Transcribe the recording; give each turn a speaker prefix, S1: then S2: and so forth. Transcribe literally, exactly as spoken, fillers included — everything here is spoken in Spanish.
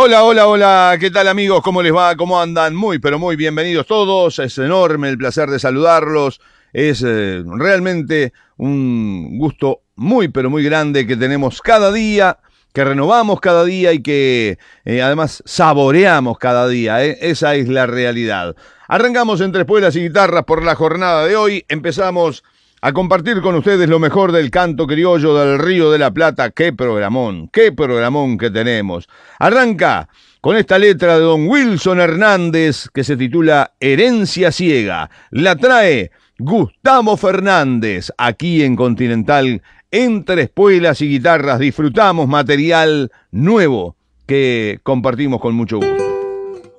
S1: Hola, hola, hola, ¿qué tal amigos? ¿Cómo les va? ¿Cómo andan? Muy, pero muy bienvenidos todos. Es enorme el placer de saludarlos. Es eh, realmente un gusto muy, pero muy grande que tenemos cada día, que renovamos cada día y que eh, además saboreamos cada día. ¿eh? Esa es la realidad. Arrancamos entre espuelas y guitarras por la jornada de hoy. Empezamos a compartir con ustedes lo mejor del canto criollo del Río de la Plata. ¡Qué programón! ¡Qué programón que tenemos! Arranca con esta letra de don Wilson Hernández que se titula Herencia Ciega. La trae Gustavo Fernández aquí en Continental. Entre espuelas y guitarras disfrutamos material nuevo que compartimos con mucho gusto.